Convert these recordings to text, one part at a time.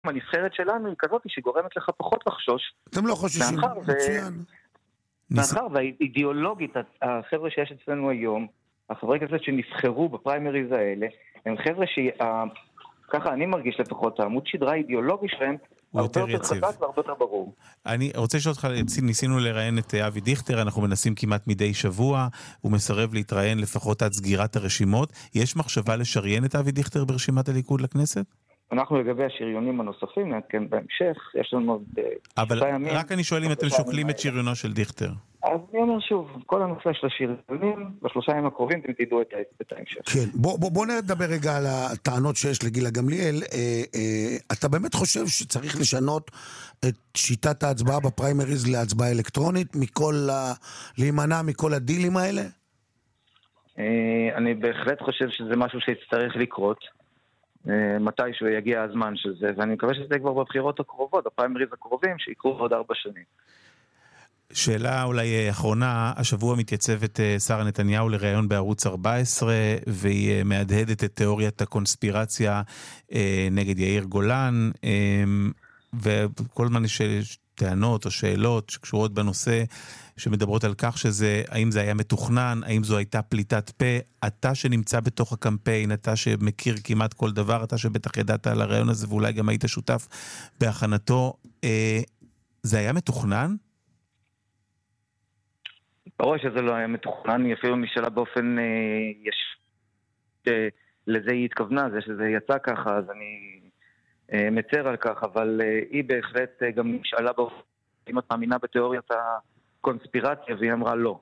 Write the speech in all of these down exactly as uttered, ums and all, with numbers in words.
הנבחרת שלנו היא כזאת שגורמת לך פחות לחשוש. אתם לא חוששים, מצוין. מאחר והאידיאולוגית, החבר'ה שיש אצלנו היום, החברי כנסת שנבחרו בפריימריז האלה, הם חבר'ה שככה אני מרגיש לפחות, העמוד שדרה האידיאולוגי שלהם, הרבה יותר חזק והרבה יותר ברור. אני רוצה לשאול אותך, ניסינו לראיין את אבי דיכטר, אנחנו מנסים כמעט מדי שבוע, הוא מסרב להתראיין לפחות עד סגירת הרשימות. יש מחשבה לשריין את אבי דיכטר ברשימת הליכוד לכנסת? אנחנו לגבי השריונים הנוספים, נעדכן בהמשך, יש לנו עוד אבל רק אני שואל אם אתם שוקלים את שריונו של דיכטר. אז אני אומר שוב, כל הנושא של השריונים, בשלושה ימים הקרובים אתם תדעו את ההמשך. כן, בוא, בוא, בוא נדבר רגע על הטענות שיש לגילה גמליאל. אה, אה, אתה באמת חושב שצריך לשנות את שיטת ההצבעה בפריימריז להצבעה אלקטרונית, מכל ה... להימנע מכל הדילים האלה? אה, אני בהחלט חושב שזה משהו שיצטרך לקרות. מתישהו יגיע הזמן של זה, ואני מקווה שזה כבר בבחירות הקרובות, בפריימריז הקרובים, שיקרו עוד ארבע שנים. שאלה אולי אחרונה, השבוע מתייצבת שרה נתניהו לראיון בערוץ ארבע עשרה, והיא מהדהדת את תיאוריית הקונספירציה נגד יאיר גולן, וכל הזמן יש טענות או שאלות שקשורות בנושא, שמדברות על כך שזה, האם זה היה מתוכנן, האם זו הייתה פליטת פה, אתה שנמצא בתוך הקמפיין, אתה שמכיר כמעט כל דבר, אתה שבטח ידעת על הרעיון הזה, ואולי גם היית שותף בהכנתו, אה, זה היה מתוכנן? ברור שזה לא היה מתוכנן, היא אפילו נשאלה באופן, אה, יש, אה, לזה היא התכוונה, זה שזה יצא ככה, אז אני אה, מצר על כך, אבל אה, היא בהחלט אה, גם נשאלה באופן, אם את מאמינה בתיאוריית ה... קונספירציה, והיא אמרה לא,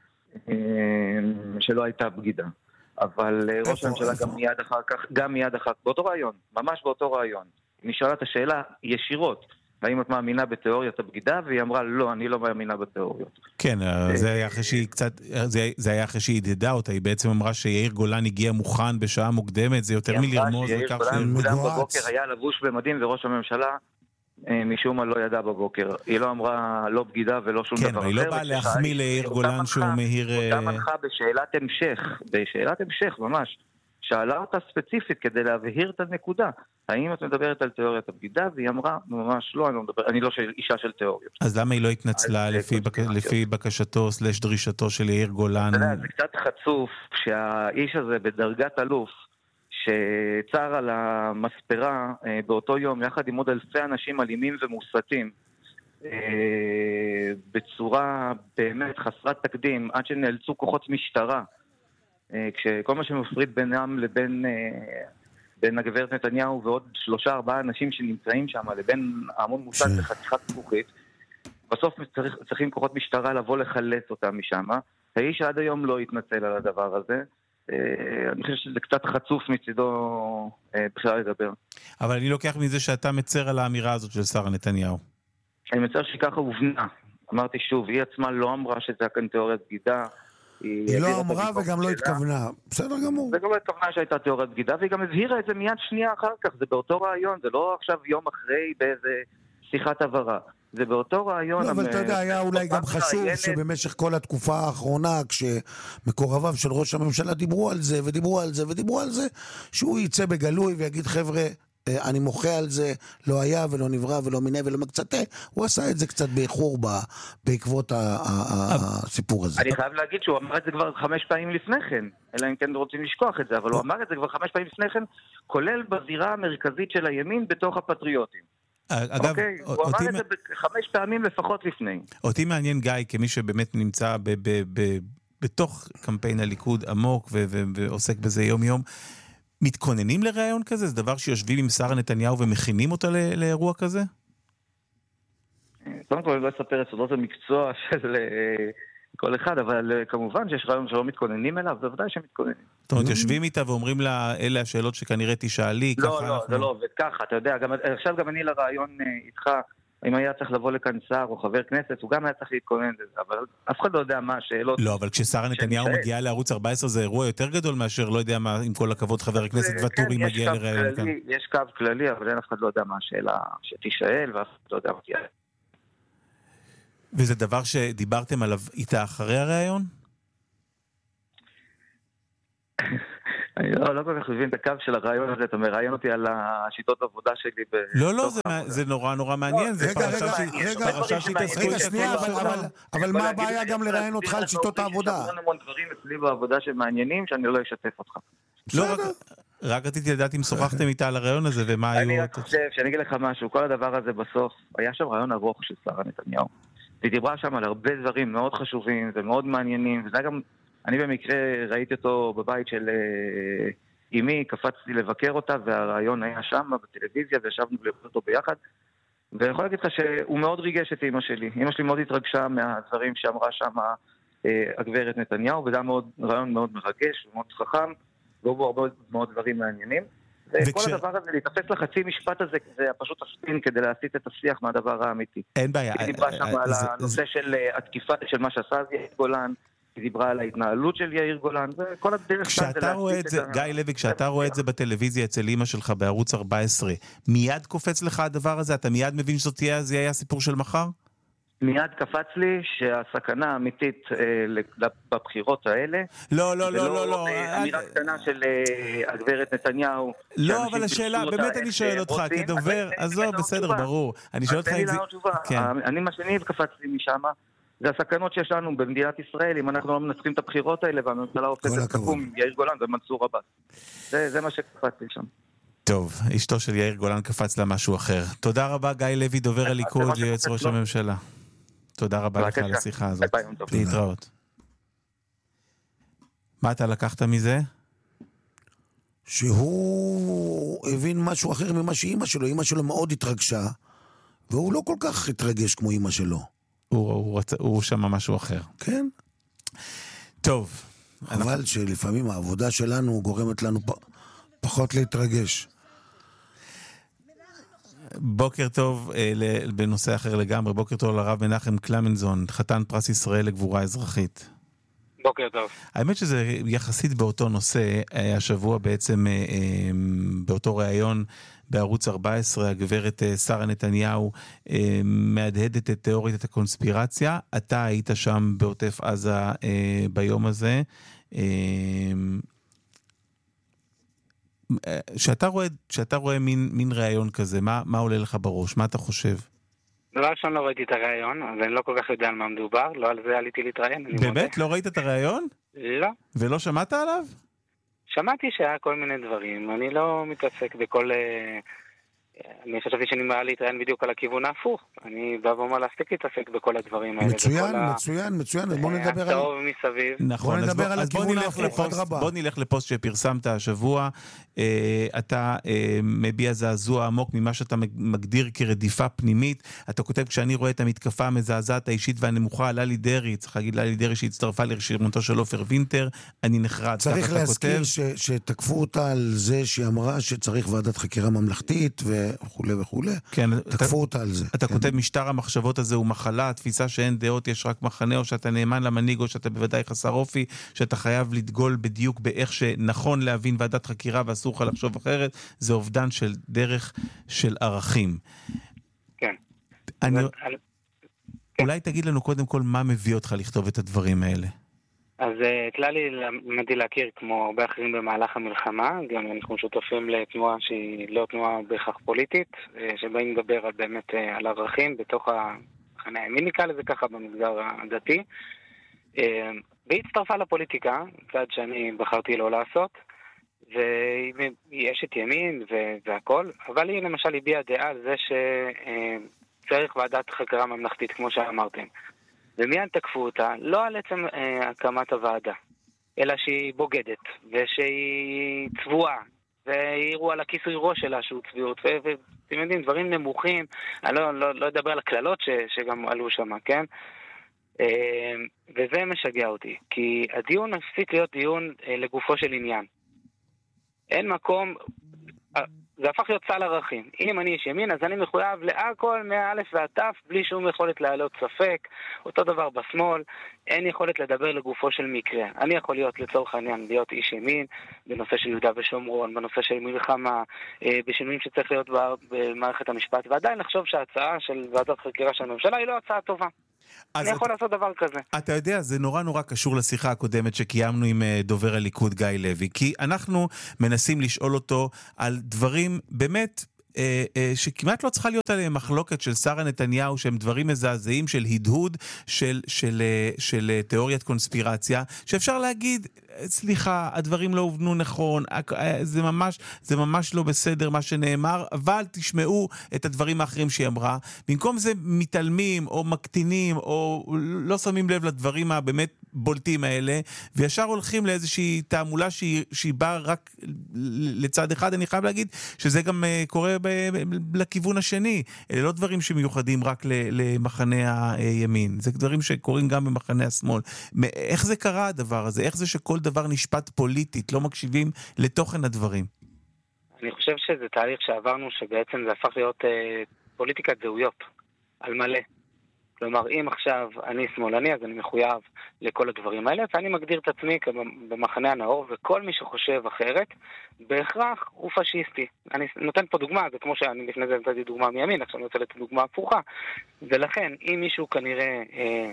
שלא הייתה בגידה. אבל ראש הממשלה גם מיד אחר כך, גם מיד אחר כך, באותו רעיון, ממש באותו רעיון, נשאלה את השאלה ישירות, האם את מאמינה בתיאוריית הבגידה, והיא אמרה לא, אני לא מאמינה בתיאוריות. כן, זה היה אחרי שהיא קצת, זה היה אחרי שהיא הדהדה אותה, היא בעצם אמרה שיאיר גולן הגיע מוכן בשעה מוקדמת, זה יותר מלרמוז לכך ש... יאיר גולן בבוקר היה לבוש במדים, וראש הממשלה משום מה לא ידע בבוקר. היא לא אמרה לא בגידה ולא שום דבר אחר. כן, אבל היא לא באה להחמיא ליאיר גולן שהוא מהיר... אותה מנחה בשאלת המשך, בשאלת המשך ממש, שאלה אותה ספציפית כדי להבהיר את הנקודה. האם את מדברת על תיאוריית הבגידה? והיא אמרה, ממש לא, אני לא מדבר, אני לא אישה של תיאוריות. אז למה היא לא התנצלה לפי בקשתו סלש דרישתו של יאיר גולן? זה קצת חצוף שהאיש הזה בדרגת אלוף, שצר על המספרה באותו יום, יחד עם עוד אלפי אנשים אלימים ומוסתים, בצורה באמת חסרת תקדים, עד שנאלצו כוחות משטרה, כשכל מה שמפריד בינם לבין בין הגברת נתניהו ועוד שלושה ארבעה אנשים שנמצאים שם, לבין המון מוסת וחתיכת זכוכית, בסוף צריך, צריכים כוחות משטרה לבוא לחלץ אותם משם. האיש עד היום לא התנצל על הדבר הזה, אני חושב שזה קצת חצוף מצידו בכלל לדבר. אבל אני לוקח מזה שאתה מצר על האמירה הזאת של שרה נתניהו. אני מצר שככה הובנה. אמרתי שוב, היא עצמה לא אמרה שזה כאן תיאוריית בגידה. היא לא אמרה וגם לא התכוונה. בסדר גמור. וגם לא התכוונה שהייתה תיאוריית בגידה, והיא גם הבהירה את זה מיד שנייה אחר כך. זה באותו רעיון, זה לא עכשיו יום אחרי באיזה שיחת עברה. זה באותו רעיון... לא, אבל אתה יודע, היה אולי גם חשוב שבמשך כל התקופה האחרונה, כשמקורביו של ראש הממשלה דיברו על זה, ודיברו על זה, ודיברו על זה, שהוא יצא בגלוי ויגיד, חבר'ה, אני מוחה על זה, לא היה ולא נברא ולא מיני ולא מקצתה. הוא עשה את זה קצת באיחור בעקבות הסיפור הזה. אני חייב להגיד שהוא אמר את זה כבר חמש פעמים לפני כן, אלא אם כן רוצים לשכוח את זה, אבל הוא אמר את זה כבר חמש פעמים לפני כן, כולל בזירה המרכזית של הימין בתוך הפטריוטים. אגב, אוקיי, הוא אמר את זה חמש פעמים לפחות לפני. אותי מעניין גיא, כמי שבאמת נמצא בתוך קמפיין הליכוד עמוק ועוסק בזה יום יום, מתכוננים לרעיון כזה? זה דבר שיושבים עם שרה נתניהו ומכינים אותה לאירוע כזה? קודם כל אני לא אספר את סודות המקצוע של כל אחד, אבל כמובן שיש רעיון שלא מתכוננים אליו, זה ודאי שמתכוננים. זאת אומרת, יושבים איתה ואומרים לה, אלה השאלות שכנראה תשאלי, לא, לא, זה לא, וככה, אתה יודע, עכשיו גם אני לרעיון איתך, אם היה צריך לבוא לכאן שר או חבר כנסת, הוא גם היה צריך להתכונן לזה, אבל אף אחד לא יודע מה השאלות. לא, אבל כששרה נתניהו מגיעה לערוץ ארבע עשרה, זה אירוע יותר גדול מאשר, לא יודע מה, עם כל הכבוד, חבר הכנסת ואטורי מגיע לראיון כאן. יש קו כללי, אבל אין אף אחד לא יודע מה השאלה שתשאל, ואף אחד לא יודע מה תהיה. וזה דבר שדיברתם עליו איתה אחרי הראיון? אני לא, לא כל כך מבין את הקו של הרעיון הזה, אתה מראיין אותי על השיטות העבודה שלי. לא, לא, זה, זה נורא נורא מעניין, זה פרשה שהתעסקו. רגע, שנייה, אבל מה הבעיה גם לראיין אותך על שיטות העבודה? יש המון דברים אצלי בעבודה שמעניינים, שאני לא אשתף אותך. לא, רק רציתי לדעת אם שוחחתם איתה על הרעיון הזה, ומה היו... אני חושב, שאני אגיד לך משהו, כל הדבר הזה בסוף, היה שם רעיון ארוך של שרה נתניהו. היא דיברה שם על הרבה דברים מאוד חשובים ומאוד מעניינים, וזה גם... אני במקרה ראיתי אותו בבית של אמי, קפצתי לבקר אותה, והרעיון היה שם בטלוויזיה, וישבנו לראות אותו ביחד. ואני יכול להגיד לך שהוא מאוד ריגש את אמא שלי. אמא שלי מאוד התרגשה מהדברים שאמרה שם הגברת נתניהו, וזה היה מאוד, רעיון מאוד מרגש ומאוד חכם, והוא בו הרבה מאוד דברים מעניינים. וכל וכש... הדבר הזה, להתאפס לחצי משפט הזה, זה פשוט הספין כדי להסיט את השיח מהדבר האמיתי. אין בעיה. היא דיברה שם על הנושא של התקיפה של מה שעשה יאיר גולן, היא דיברה על ההתנהלות של יאיר גולן, וכל הדרך... כשאתה רואה את זה, גיא לוי, כשאתה רואה את זה בטלוויזיה אצל אמא שלך בערוץ ארבע עשרה, מיד קופץ לך הדבר הזה? אתה מיד מבין שזאת תהיה, זה היה סיפור של מחר? מיד קפץ לי שהסכנה האמיתית בבחירות האלה... לא, לא, לא, לא, לא. אמירה קטנה של הגברת נתניהו... לא, אבל השאלה, באמת אני שואל אותך, כדובר, אז לא, בסדר, ברור. אני שואל אותך אם זה... אני מה שאני קפץ לי משם, זה הסכנות שיש לנו במדינת ישראל, אם אנחנו לא מנצחים את הבחירות האלה, והממשלה הופכת תקום עם יאיר גולן ומנסור עבאס. זה מה שקפץ לי שם. טוב, אשתו של יאיר גולן קפץ לה משהו אחר. תודה רבה, גיא לוי, דובר הליכוד, יועץ ראש הממשלה. תודה רבה לך על השיחה הזאת. להתראות. מה אתה לקחת מזה? שהוא הבין משהו אחר ממה שאימא שלו. אימא שלו מאוד התרגשה, והוא לא כל כך התרגש כמו אימא שלו. הוא, הוא, רצ... הוא שמע משהו אחר. כן. טוב. אבל אנחנו... שלפעמים העבודה שלנו גורמת לנו פ... פחות להתרגש. בוקר טוב, בנושא אחר לגמרי, בוקר טוב לרב מנחם קלמנזון, חתן פרס ישראל לגבורה אזרחית. בוקר טוב. האמת שזה יחסית באותו נושא, השבוע בעצם באותו ראיון בערוץ ארבע עשרה, הגברת שרה נתניהו מהדהדת את תיאוריית הקונספירציה. אתה היית שם בעוטף עזה ביום הזה. שאתה רואה, שאתה רואה מין, מין ראיון כזה, מה, מה עולה לך בראש? מה אתה חושב? דבר ראשון לא ראיתי את הראיון, אז אני לא כל כך יודע על מה מדובר, לא על זה עליתי להתראיין. באמת? לא ראית את הראיון? לא. ולא שמעת עליו? שמעתי שהיה כל מיני דברים, אני לא מתעסק בכל... אני חשבתי שאני מעלה להתראיין בדיוק על הכיוון ההפוך. אני בא ואומר להפסיק להתעסק בכל הדברים האלה. מצוין, מצוין, מצוין. בוא נדבר על... הצהוב מסביב. נכון, בוא נדבר על הכיוון ההפוך, אדרבה. בוא נלך לפוסט שפרסמת השבוע. אתה מביע זעזוע עמוק ממה שאתה מגדיר כרדיפה פנימית. אתה כותב, כשאני רואה את המתקפה המזעזעת האישית והנמוכה על ללי דרעי, צריך להגיד ללי דרעי שהצטרפה לרשימתו של עופר וינטר, אני נחרד. צריך להזכיר שתקפו אותה על זה שהיא אמרה שצריך ועדת חקירה ממלכתית וכו' וכו'. כן, תקפו אותה על זה. אתה כותב, משטר המחשבות הזה הוא מחלה, התפיסה שאין דעות, יש רק מחנה, או שאתה נאמן למנהיג, או שאתה בוודאי חסר אופי, שאתה חייב לדגול בדיוק באיך שנכון להבין ועדת חקירה ואסור לך לחשוב אחרת, זה אובדן של דרך של ערכים. כן. אני... אולי תגיד לנו קודם כל מה מביא אותך לכתוב את הדברים האלה. אז כללי למדתי להכיר כמו הרבה אחרים במהלך המלחמה, גם אנחנו שותפים לתנועה שהיא לא תנועה בהכרח פוליטית, שבאים לדבר על באמת על ערכים בתוך המחנה הימין, נקרא לזה ככה במגזר הדתי, והיא הצטרפה לפוליטיקה, צעד שאני בחרתי לא לעשות, ויש את ימין והכל, אבל היא למשל הביעה דעה על זה שצריך ועדת חקירה ממלכתית כמו שאמרתם. ומיד תקפו אותה, לא על עצם אה, הקמת הוועדה, אלא שהיא בוגדת, ושהיא צבועה, והעירו על הכיסוי ראש שלה שהוא צביעות, ואתם יודעים, דברים נמוכים, אני לא, לא, לא אדבר על הכללות ש, שגם עלו שם, כן? אה, וזה משגע אותי, כי הדיון הפסיק להיות דיון אה, לגופו של עניין. אין מקום... אה, זה הפך להיות סל ערכים. אם אני איש ימין, אז אני מחויב להכל מהאלף והתף, בלי שום יכולת להעלות ספק. אותו דבר בשמאל, אין יכולת לדבר לגופו של מקרה. אני יכול להיות לצורך העניין, להיות איש ימין, בנושא של יהודה ושומרון, בנושא של מלחמה, בשינויים שצריך להיות במערכת המשפט, ועדיין לחשוב שההצעה של ועדת חקירה של הממשלה היא לא הצעה טובה. אני יכול לעשות דבר כזה. אתה יודע, זה נורא נורא קשור לשיחה הקודמת שקיימנו עם דובר הליכוד גיא לוי, כי אנחנו מנסים לשאול אותו על דברים באמת שכמעט לא צריכה להיות עליהם מחלוקת של שרה נתניהו, שהם דברים מזעזעים של הדהוד, של, של, של תיאוריית קונספירציה, שאפשר להגיד, סליחה, הדברים לא הובנו נכון, זה ממש, זה ממש לא בסדר מה שנאמר, אבל תשמעו את הדברים האחרים שהיא אמרה. במקום זה מתעלמים או מקטינים או לא שמים לב לדברים הבאמת בולטים האלה, וישר הולכים לאיזושהי תעמולה שהיא, שהיא באה רק לצד אחד. אני חייב להגיד שזה גם קורה ב- לכיוון השני. אלה לא דברים שמיוחדים רק למחנה הימין, זה דברים שקורים גם במחנה השמאל. איך זה קרה הדבר הזה? איך זה שכל דבר נשפט פוליטית, לא מקשיבים לתוכן הדברים? אני חושב שזה תהליך שעברנו, שבעצם זה הפך להיות אה, פוליטיקת זהויות, על מלא. כלומר, אם עכשיו אני שמאלני, אז אני מחויב לכל הדברים האלה, ואני מגדיר את עצמי במחנה הנאור, וכל מי שחושב אחרת, בהכרח הוא פשיסטי. אני נותן פה דוגמה, זה כמו שאני לפני זה נתתי דוגמה מימין, עכשיו אני רוצה לתת דוגמה הפוכה. ולכן, אם מישהו כנראה אה,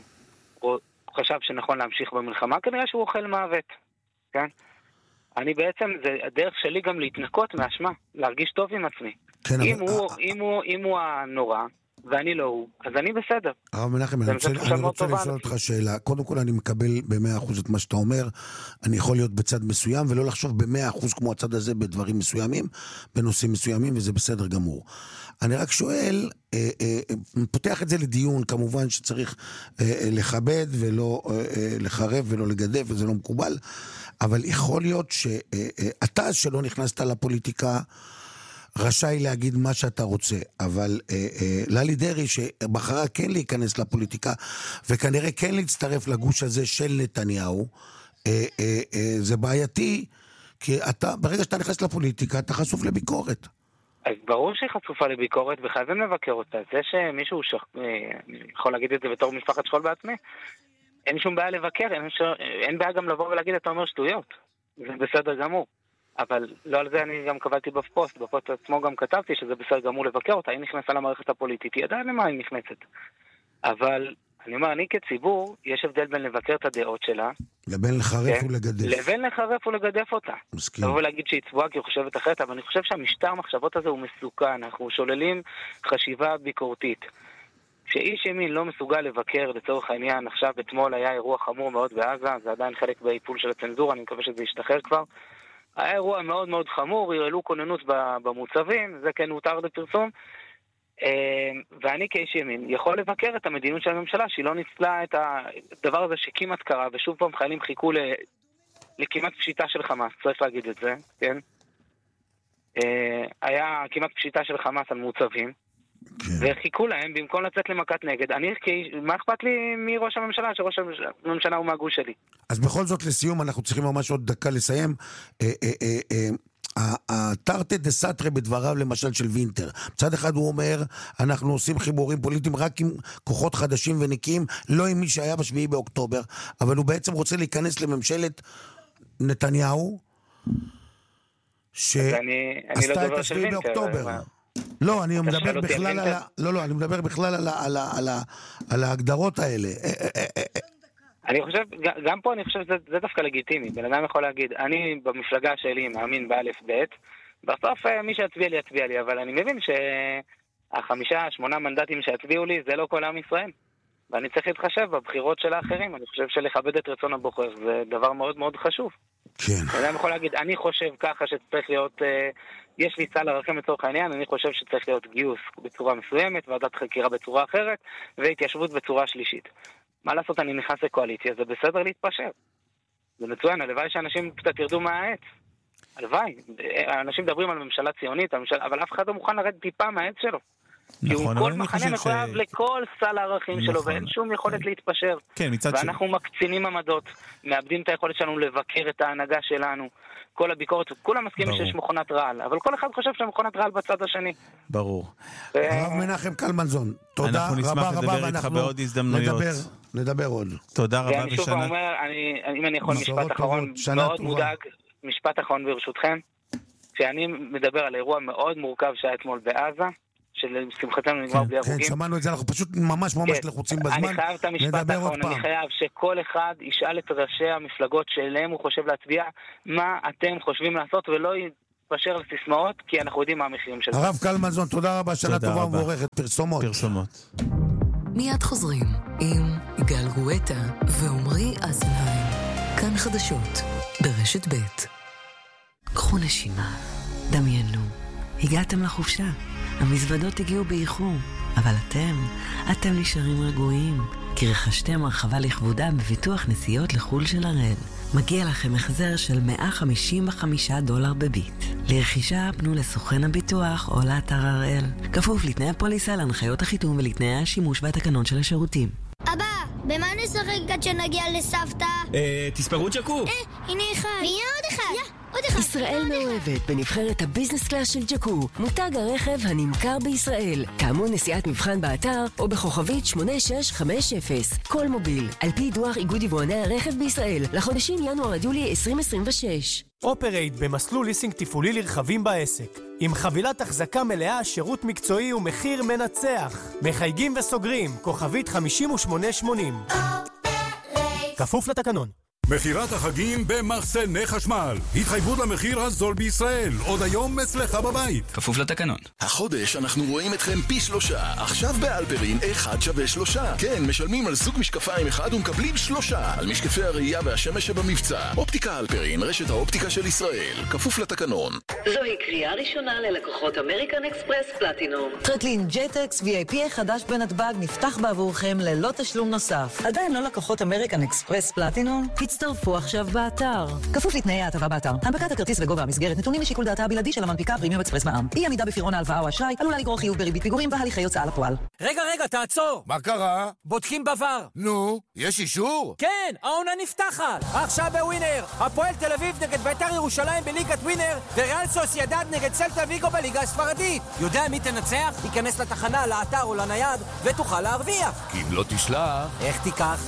חשב שנכון להמשיך במלחמה, כנראה שהוא אוכל מוות. כן? אני בעצם, זה הדרך שלי גם להתנקות מאשמה, להרגיש טוב עם עצמי. כן, אם, אבל... הוא, אם, הוא, אם הוא הנורא, ואני לא הוא, אז אני בסדר. הרב מנחם, אני רוצה, אני רוצה לשאול אותך שאלה. קודם כל אני מקבל במאה אחוז את מה שאתה אומר. אני יכול להיות בצד מסוים ולא לחשוב במאה אחוז כמו הצד הזה בדברים מסוימים, בנושאים מסוימים, וזה בסדר גמור. אני רק שואל, אה, אה, פותח את זה לדיון, כמובן שצריך אה, אה, לכבד ולא אה, אה, לחרב ולא לגדף, וזה לא מקובל, אבל יכול להיות שאתה אה, אה, שלא נכנסת לפוליטיקה, רשאי להגיד מה שאתה רוצה, אבל אה, אה, ללי דרעי שבחרה כן להיכנס לפוליטיקה, וכנראה כן להצטרף לגוש הזה של נתניהו, אה, אה, אה, זה בעייתי, כי אתה, ברגע שאתה נכנס לפוליטיקה, אתה חשוף לביקורת. אז ברור שהיא חשופה לביקורת, וחייבים לבקר אותה. זה שמישהו שח... יכול להגיד את זה בתור משפחת שכול בעצמי, אין שום בעיה לבקר, אין, ש... אין בעיה גם לבוא ולהגיד אתה אומר שטויות. זה בסדר גמור. אבל לא על זה אני גם קבלתי בפוסט, בפוסט עצמו גם כתבתי שזה בסדר גמור לבקר אותה, היא נכנסה למערכת הפוליטית, היא ידעה למה היא נכנסת. אבל אני אומר, אני כציבור, יש הבדל בין לבקר את הדעות שלה, לבין לחרף כן? ולגדף. לבין לחרף ולגדף אותה. מסכים. לבוא ולהגיד שהיא צבועה כי היא חושבת אחרת, אבל אני חושב שהמשטר מחשבות הזה הוא מסוכן, אנחנו שוללים חשיבה ביקורתית. שאיש ימין לא מסוגל לבקר לצורך העניין, עכשיו אתמול היה אירוע חמור מאוד בעזה, זה עדיין חלק באיפול של הצנזורה, אני מקווה שזה ישתחרר כבר. היה אירוע מאוד מאוד חמור, ירעלו כוננות במוצבים, זה כן הותר לפרסום, ואני כאיש ימין יכול לבקר את המדיניות של הממשלה, שהיא לא ניצלה את הדבר הזה שכמעט קרה, ושוב פעם חיילים חיכו לכמעט פשיטה של חמאס, צריך להגיד את זה, כן? היה כמעט פשיטה של חמאס על מוצבים, וחיכו להם במקום לצאת למכת נגד. אני, מה אכפת לי מראש הממשלה, שראש הממשלה הוא מהגוש שלי? אז בכל זאת לסיום, אנחנו צריכים ממש עוד דקה לסיים. התרתי דה סתרי בדבריו למשל של וינטר. מצד אחד הוא אומר, אנחנו עושים חיבורים פוליטיים רק עם כוחות חדשים ונקיים, לא עם מי שהיה בשביעי באוקטובר, אבל הוא בעצם רוצה להיכנס לממשלת נתניהו, שעשתה את השביעי באוקטובר. לא, אני מדבר בכלל על ה... לא, לא, אני מדבר בכלל על ה... על ה... על ה... על ההגדרות האלה. אני חושב, גם פה אני חושב שזה דווקא לגיטימי. בן אדם יכול להגיד, אני במפלגה שלי מאמין באלף בית, בסוף מי שיצביע לי יצביע לי, אבל אני מבין שהחמישה, שמונה מנדטים שיצביעו לי זה לא כל עם ישראל. ואני צריך להתחשב בבחירות של האחרים. אני חושב שלכבד את רצון הבוחר זה דבר מאוד מאוד חשוב. כן. בן אדם יכול להגיד, אני חושב ככה שצריך להיות... יש לי צהל ערכים לצורך העניין, אני חושב שצריך להיות גיוס בצורה מסוימת, ועדת חקירה בצורה אחרת, והתיישבות בצורה שלישית. מה לעשות, אני נכנס לקואליציה, זה בסדר להתפשר. זה מצוין, הלוואי שאנשים קצת ירדו מהעץ. הלוואי. אנשים מדברים על ממשלה ציונית, הממשלה, אבל אף אחד לא מוכן לרדת טיפה מהעץ שלו. כי הוא כל מחנה מחויב לכל סל הערכים שלו, ואין שום יכולת להתפשר. ואנחנו מקצינים עמדות, מאבדים את היכולת שלנו לבקר את ההנהגה שלנו. כל הביקורת, כולם מסכימים שיש מכונת רעל, אבל כל אחד חושב שמכונת רעל בצד השני. ברור. הרב מנחם קלמנזון, תודה רבה רבה, ואנחנו נדבר עוד. תודה רבה. ואני שוב אומר, אם אני יכול משפט אחרון, מאוד מודאג, משפט אחרון ברשותכם, כשאני מדבר על אירוע מאוד מורכב שהיה אתמול בעזה, שלשמחתנו נגמר בלי הרוגים. כן, שמענו את זה, אנחנו פשוט ממש ממש לחוצים בזמן. אני חייב את המשפט האחרון, אני חייב שכל אחד ישאל את ראשי המפלגות שאליהם הוא חושב להצביע, מה אתם חושבים לעשות, ולא יתפשר לסיסמאות, כי אנחנו יודעים מה המחירים של זה. הרב קלמנזון, תודה רבה, שנה טובה ומבורכת. פרסומות. פרסומות. מיד חוזרים עם גל גואטה ועומרי אזנהיים. כאן חדשות ברשת ב'. קחו נשימה, דמיינו, הגעתם לחופשה, המזוודות הגיעו באיחור, אבל אתם, אתם נשארים רגועים, כי רכשתם הרחבה לכבודה בביטוח נסיעות לחול של הראל. מגיע לכם החזר של מאה חמישים וחמישה דולר בביט. לרכישה פנו לסוכן הביטוח או לאתר הראל. כפוף לתנאי הפוליסה, להנחיות החיתום ולתנאי השימוש והתקנון של השירותים. אבא, במה נשחק עד שנגיע לסבתא? אה, תספרו צ'קו. אה, הנה אחד. והנה עוד אחד. יא, עוד אחד. ישראל מאוהבת בנבחרת הביזנס קלאס של ג'קו, מותג הרכב הנמכר בישראל. כאמור נסיעת מבחן באתר או בכוכבית שמונה שש חמש אפס. כל מוביל, על פי דוח איגוד יבואני הרכב בישראל, לחודשים ינואר עד יולי עשרים עשרים ושש. אופרייט במסלול ליסינג תפעולי לרכבים בעסק. עם חבילת החזקה מלאה, שירות מקצועי ומחיר מנצח. מחייגים וסוגרים, כוכבית חמישים ושמונה שמונים. כפוף לתקנון. מחירת החגים במחסני חשמל. התחייבות למחיר הזול בישראל. עוד היום אצלך בבית. כפוף לתקנון. החודש אנחנו רואים אתכם פי שלושה. עכשיו באלפרין אחד שווה שלושה. כן, משלמים על סוג משקפיים אחד ומקבלים שלושה. על משקפי הראייה והשמש שבמבצע. אופטיקה אלפרין, רשת האופטיקה של ישראל. כפוף לתקנון. זוהי קריאה ראשונה ללקוחות אמריקן אקספרס פלטינום. טרקלין ג'טקס וי איי פי החדש בנתב"ג נפתח בעבורכם ללא תשלום נוסף. עדיין לא לקוחות אמריקן אקספרס פלטינום? הצטרפו עכשיו באתר. כפוף לתנאי ההטבה באתר. הנפקת הכרטיס וגובה המסגרת נתונים לשיקול דעתה הבלעדי של המנפיקה פרימיום אקספרס מע"מ. אי עמידה בפירעון ההלוואה או אשראי עלולה לגרור חיוב בריבית פיגורים והליכי הוצאה לפועל. רגע, רגע, תעצור. מה קרה? בודקים בבר. נו, יש אישור? כן, העונה נפתחת. עכשיו בווינר. הפועל תל אביב נגד בית"ר ירושלים בליגת ווינר, וריאל סוסיידד נגד סלטה ויגו בליגה הספרדית. יודע מי תנצח? ייכנס לתחנה, לאתר או לנייד, ותוכל להרוויח. כי אם לא תשלח... איך תיקח?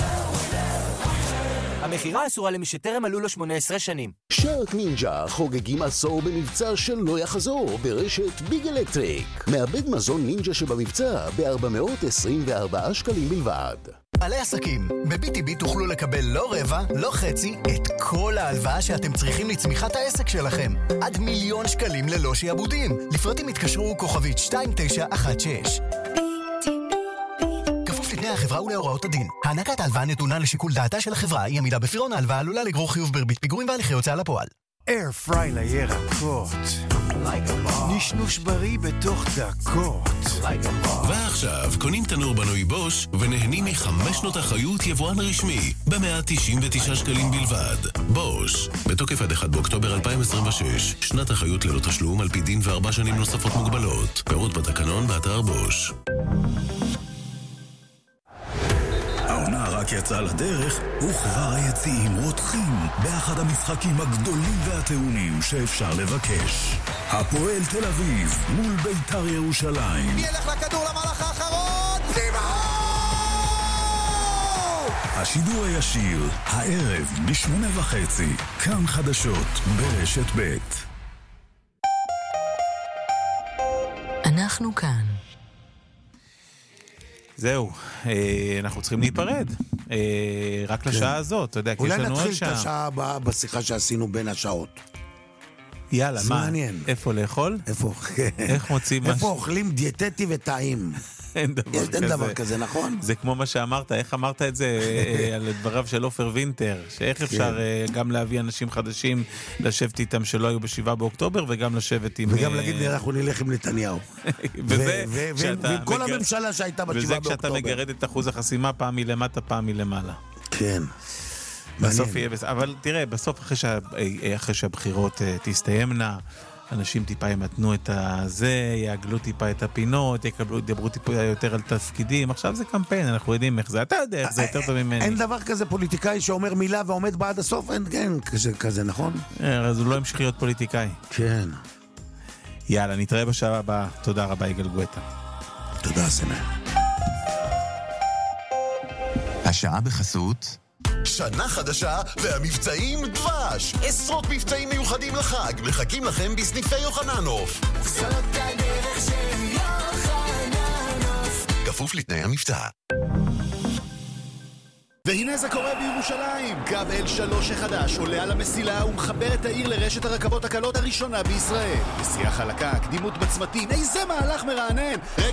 המחירה אסורה למי שטרם מלאו לו שמונה עשרה שנים. שרק נינג'ה חוגגים עשור במבצע שלא יחזור ברשת ביג אלקטריק. מעבד מזון נינג'ה שבמבצע ב-ארבע מאות עשרים וארבעה שקלים בלבד. בעלי עסקים, ב-בי טי בי תוכלו לקבל לא רבע, לא חצי, את כל ההלוואה שאתם צריכים לצמיחת העסק שלכם. עד מיליון שקלים ללא שיעבודים. לפרטים התקשרו כוכבית שתיים תשע אחת שש. לפני החברה ולהוראות הדין. הענקת ההלוואה נתונה לשיקול דעתה של החברה, היא עמידה בפירעון ההלוואה עלולה לגרור חיוב בריבית פיגורים והליכי הוצאה לפועל. אייר פריי לירקות. נשנוש בריא בתוך דקות. ועכשיו קונים תנור בנוי בוש ונהנים מחמש שנות אחריות יבואן רשמי ב-מאה תשעים ותשעה שקלים בלבד. בוש, בתוקף עד אחד באוקטובר אלפיים עשרים ושש. שנת אחריות ללא תשלום על פי דין וארבע שנים נוספות מוגבלות. פירוט בתקנון באתר בוש. העונה רק יצאה לדרך, וכבר היציעים רותחים באחד המשחקים הגדולים והטעונים שאפשר לבקש. הפועל תל אביב מול בית"ר ירושלים. מי ילך לכדור למהלך האחרון? דיברו! השידור הישיר, הערב בשמונה וחצי, כאן חדשות ברשת ב'. אנחנו כאן. זהו, אנחנו צריכים להיפרד. רק לשעה הזאת, אתה יודע, כי יש לנו עוד שעה. אולי נתחיל את השעה הבאה בשיחה שעשינו בין השעות. יאללה, מה? מעניין. איפה לאכול? איפה? איך מוצאים משהו? איפה אוכלים דיאטטי וטעים? אין דבר כזה. אין דבר כזה, נכון? זה כמו מה שאמרת, איך אמרת את זה על דבריו של אופר וינטר, שאיך אפשר גם להביא אנשים חדשים, לשבת איתם שלא היו בשבעה באוקטובר, וגם לשבת עם... וגם להגיד, אנחנו נלך עם נתניהו. ועם כל הממשלה שהייתה בשבעה באוקטובר. וזה כשאתה מגרד את אחוז החסימה, פעם מלמטה, פעם מלמעלה. כן. בסוף יהיה בסדר. אבל תראה, בסוף אחרי שהבחירות תסתיימנה, אנשים טיפה ימתנו את הזה, יעגלו טיפה את הפינות, יקבלו, ידברו טיפה יותר על תפקידים. עכשיו זה קמפיין, אנחנו יודעים איך זה. אתה יודע איך זה יותר טוב ממני. אין דבר כזה פוליטיקאי שאומר מילה ועומד בעד הסוף, אין, כן, כזה, כזה, נכון? אז הוא לא המשיך להיות פוליטיקאי. כן. יאללה, נתראה בשעה הבאה. תודה רבה, יגאל גואטה. תודה, סנה. השעה בחסות... שנה חדשה והמבצעים דבש. עשרות מבצעים מיוחדים לחג. מחכים לכם בסניפי יוחננוף. זאת הדרך של יום כפוף לתנאי המבצע. והנה זה קורה בירושלים. קו אל שלוש החדש עולה על המסילה ומחבר את העיר לרשת הרכבות הקלות הראשונה בישראל. נסיעה חלקה, קדימות בצמתים, איזה מהלך מרענן.